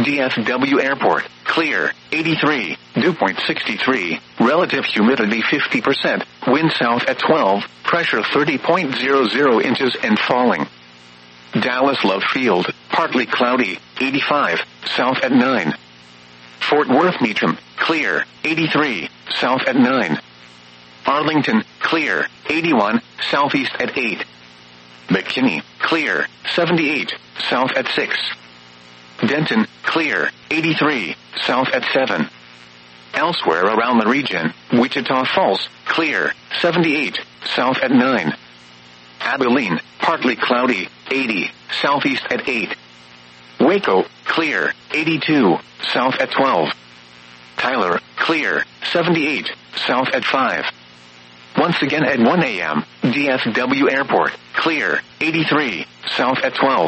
DFW Airport, clear, 83, dew point 63, relative humidity 50%, wind south at 12, pressure 30.00 inches and falling. Dallas Love Field, partly cloudy, 85, south at 9. Fort Worth Meacham, clear, 83, south at 9. Arlington, clear, 81, southeast at 8. McKinney, clear, 78, south at 6. Denton, clear, 83, south at 7. Elsewhere around the region, Wichita Falls, clear, 78, south at 9. Abilene, partly cloudy, 80, southeast at 8. Waco, clear, 82, south at 12. Tyler, clear, 78, south at 5. Once again at 1 a.m., DFW Airport, clear, 83, south at 12.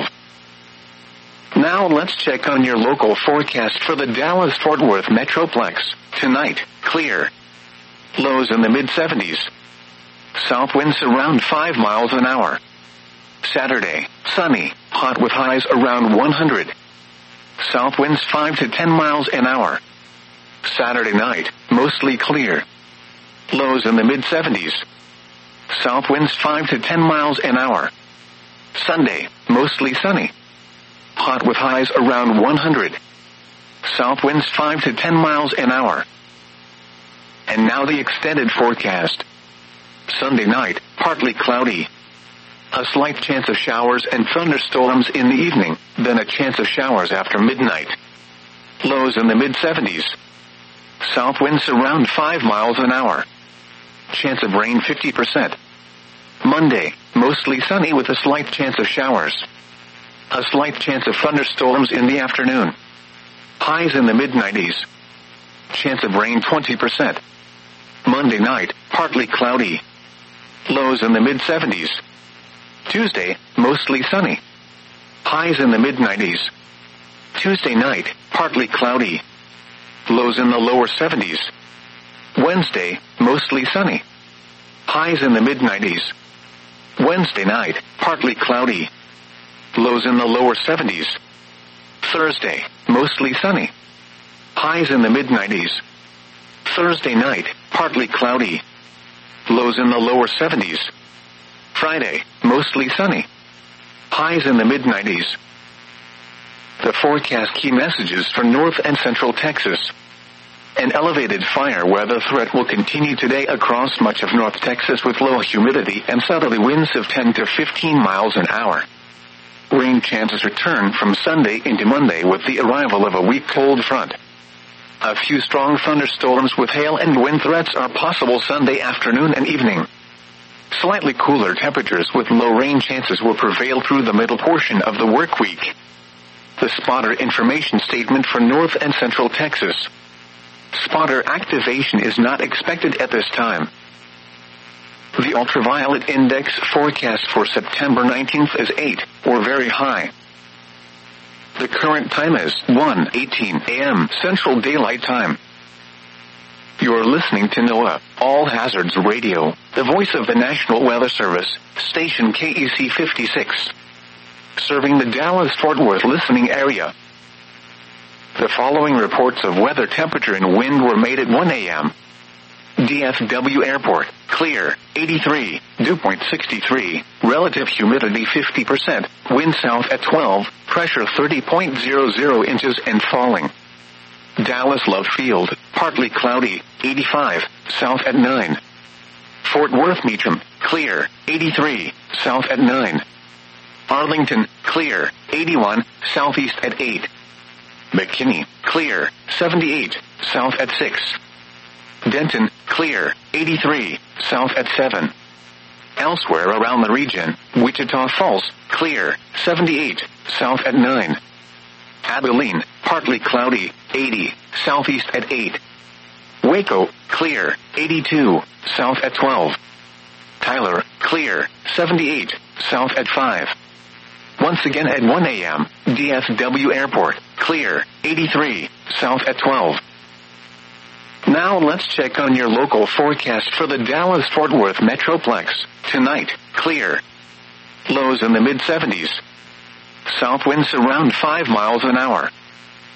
Now let's check on your local forecast for the Dallas-Fort Worth Metroplex. Tonight, clear. Lows in the mid-70s. South winds around 5 miles an hour. Saturday, sunny, hot with highs around 100. South winds 5 to 10 miles an hour. Saturday night, mostly clear. Lows in the mid-70s. South winds 5 to 10 miles an hour. Sunday, mostly sunny. Hot with highs around 100. South winds 5 to 10 miles an hour. And now the extended forecast. Sunday night, partly cloudy. A slight chance of showers and thunderstorms in the evening, then a chance of showers after midnight. Lows in the mid-70s. South winds around 5 miles an hour. Chance of rain 50%. Monday, mostly sunny with a slight chance of showers. A slight chance of thunderstorms in the afternoon. Highs in the mid-90s. Chance of rain 20%. Monday night, partly cloudy. Lows in the mid-70s. Tuesday, mostly sunny. Highs in the mid-90s. Tuesday night, partly cloudy. Lows in the lower 70s. Wednesday, mostly sunny. Highs in the mid-90s. Wednesday night, partly cloudy. Lows in the lower 70s. Thursday, mostly sunny. Highs in the mid-90s. Thursday night, partly cloudy. Lows in the lower 70s. Friday, mostly sunny. Highs in the mid-90s. The forecast key messages for North and Central Texas. An elevated fire weather threat will continue today across much of North Texas with low humidity and southerly winds of 10 to 15 miles an hour. Rain chances return from Sunday into Monday with the arrival of a weak cold front. A few strong thunderstorms with hail and wind threats are possible Sunday afternoon and evening. Slightly cooler temperatures with low rain chances will prevail through the middle portion of the work week. The spotter information statement for North and Central Texas. Spotter activation is not expected at this time. The ultraviolet index forecast for September 19th is 8, or very high. The current time is 1:18 a.m. Central Daylight Time. You're listening to NOAA, All Hazards Radio, the voice of the National Weather Service, station KEC 56. Serving the Dallas-Fort Worth listening area. The following reports of weather, temperature, and wind were made at 1 a.m. DFW Airport, clear, 83, dew point 63, relative humidity 50%, wind south at 12, pressure 30.00 inches and falling. Dallas Love Field, partly cloudy, 85, south at 9. Fort Worth Meacham, clear, 83, south at 9. Arlington, clear, 81, southeast at 8. McKinney, clear, 78, south at 6. Denton, clear, 83, south at 7. Elsewhere around the region, Wichita Falls, clear, 78, south at 9. Abilene, partly cloudy, 80, southeast at 8. Waco, clear, 82, south at 12. Tyler, clear, 78, south at 5. Once again at 1 a.m., DFW Airport, clear, 83, south at 12. Now let's check on your local forecast for the Dallas-Fort Worth Metroplex. Tonight, clear. Lows in the mid-70s. South winds around 5 miles an hour.